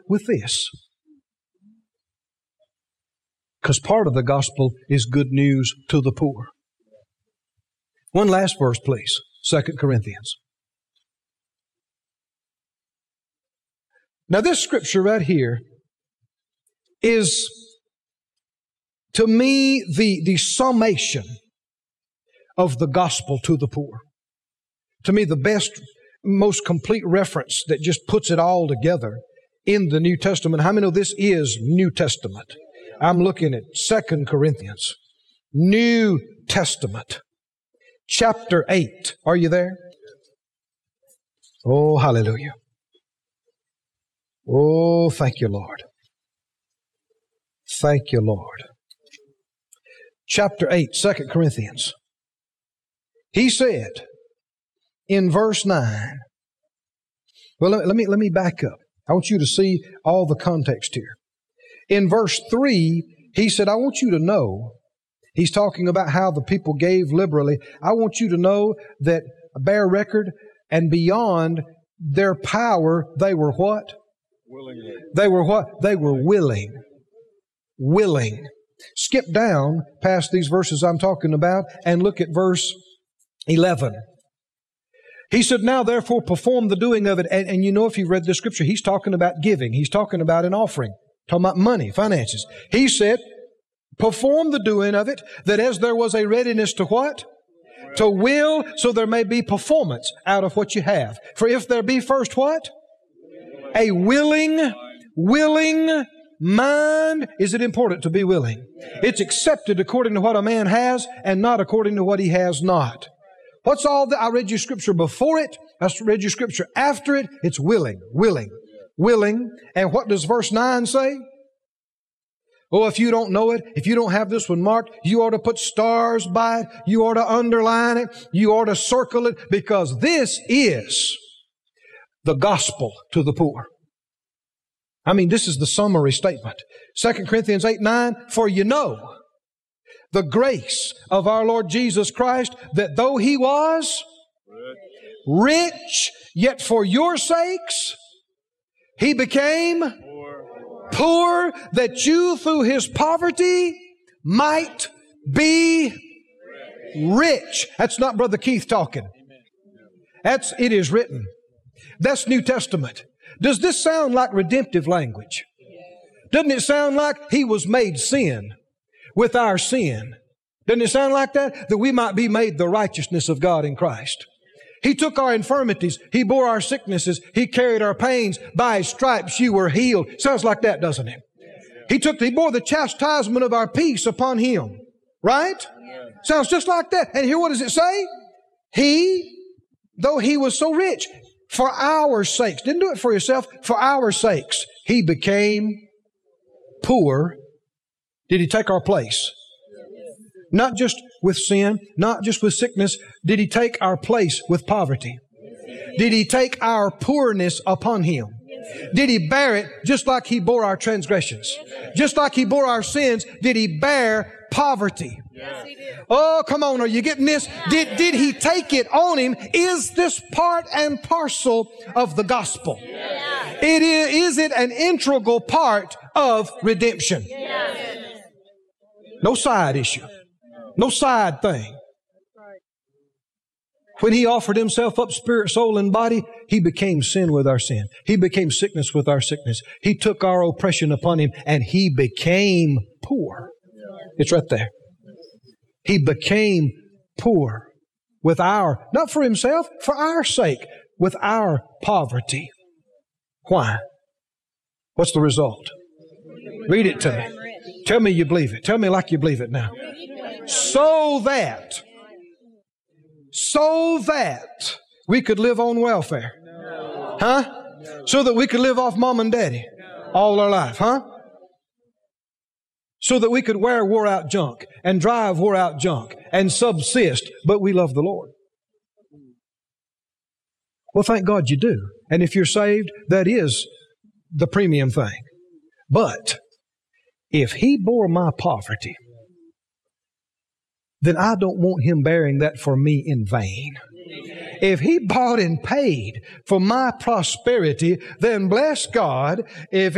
with this. Because part of the gospel is good news to the poor. One last verse, please. 2 Corinthians. Now this scripture right here is, to me, the summation of the gospel to the poor. To me, the best, most complete reference that just puts it all together in the New Testament. How many know this is New Testament? I'm looking at 2 Corinthians, New Testament, chapter 8. Are you there? Oh, hallelujah. Oh, thank you, Lord. Thank you, Lord. Chapter 8, 2 Corinthians. He said in verse 9, well, let me back up. I want you to see all the context here. In verse 3, he said, I want you to know, he's talking about how the people gave liberally. I want you to know that, bear record, and beyond their power, they were what? Willingly. They were what? They were willing. Willing. Skip down past these verses I'm talking about and look at verse 11. He said, now therefore perform the doing of it. And you know, if you've read the scripture, he's talking about giving. He's talking about an offering. Talking about money, finances. He said, perform the doing of it, that as there was a readiness to what? To will, so there may be performance out of what you have. For if there be first what? A willing mind. Is it important to be willing? It's accepted according to what a man has and not according to what he has not. What's all that? I read you scripture before it. I read you scripture after it. It's willing. And what does verse 9 say? Oh, if you don't know it, if you don't have this one marked, you ought to put stars by it. You ought to underline it. You ought to circle it, because this is the gospel to the poor. I mean, this is the summary statement. 2 Corinthians 8:9, for you know the grace of our Lord Jesus Christ, that though He was rich, yet for your sakes He became poor, that you through His poverty might be rich. That's not Brother Keith talking. It is written. That's New Testament. Does this sound like redemptive language? Doesn't it sound like He was made sin with our sin? Doesn't it sound like that? That we might be made the righteousness of God in Christ. He took our infirmities. He bore our sicknesses. He carried our pains. By His stripes you were healed. Sounds like that, doesn't it? He bore the chastisement of our peace upon Him. Right? Sounds just like that. And here what does it say? He, though He was so rich, for our sakes, didn't do it for yourself, for our sakes, He became poor. Did He take our place? Not just with sin, not just with sickness. Did He take our place with poverty? Did He take our poorness upon Him? Did He bear it just like He bore our transgressions? Just like He bore our sins, did He bear poverty? Oh, come on, are you getting this? Did He take it on Him? Is this part and parcel of the gospel? Is it an integral part of redemption? No side issue. No side thing. When He offered Himself up, spirit, soul, and body, He became sin with our sin. He became sickness with our sickness. He took our oppression upon Him, and He became poor. It's right there. He became poor with our, not for Himself, for our sake, with our poverty. Why? What's the result? Read it to me. Tell me you believe it. Tell me like you believe it now. So that we could live on welfare. Huh? So that we could live off mom and daddy all our life. Huh? So that we could wear wore-out junk and drive wore-out junk and subsist, but we love the Lord. Well, thank God you do. And if you're saved, that is the premium thing. But if He bore my poverty, then I don't want Him bearing that for me in vain. If He bought and paid for my prosperity, then bless God, if